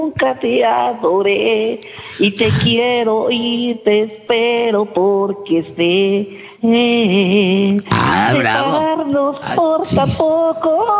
nunca te adoré y te quiero y te espero porque sé Bravo. separarnos por tampoco.